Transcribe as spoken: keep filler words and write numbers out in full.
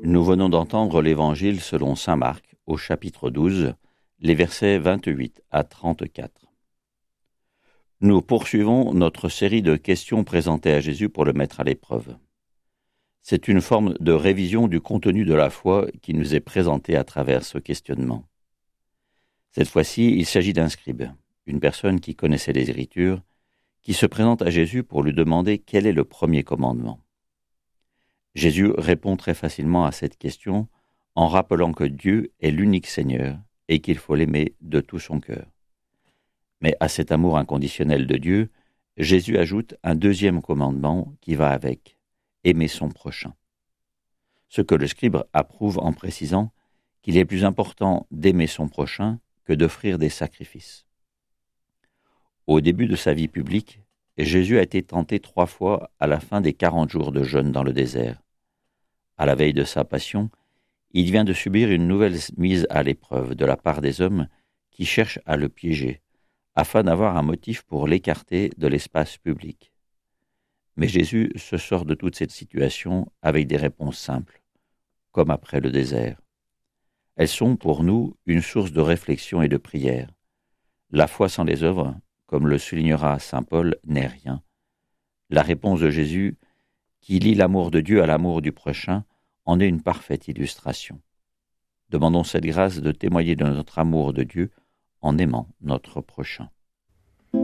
Nous venons d'entendre l'Évangile selon saint Marc, au chapitre douze, les versets vingt-huit à trente-quatre. Nous poursuivons notre série de questions présentées à Jésus pour le mettre à l'épreuve. C'est une forme de révision du contenu de la foi qui nous est présentée à travers ce questionnement. Cette fois-ci, il s'agit d'un scribe, une personne qui connaissait les Écritures, qui se présente à Jésus pour lui demander quel est le premier commandement. Jésus répond très facilement à cette question en rappelant que Dieu est l'unique Seigneur et qu'il faut l'aimer de tout son cœur. Mais à cet amour inconditionnel de Dieu, Jésus ajoute un deuxième commandement qui va avec, aimer son prochain. Ce que le scribe approuve en précisant qu'il est plus important d'aimer son prochain que d'offrir des sacrifices. Au début de sa vie publique, Jésus a été tenté trois fois à la fin des quarante jours de jeûne dans le désert. À la veille de sa passion, il vient de subir une nouvelle mise à l'épreuve de la part des hommes qui cherchent à le piéger, afin d'avoir un motif pour l'écarter de l'espace public. Mais Jésus se sort de toute cette situation avec des réponses simples, comme après le désert. Elles sont pour nous une source de réflexion et de prière. La foi sans les œuvres, comme le soulignera saint Paul, n'est rien. La réponse de Jésus, qui lie l'amour de Dieu à l'amour du prochain, en est une parfaite illustration. Demandons cette grâce de témoigner de notre amour de Dieu en aimant notre prochain.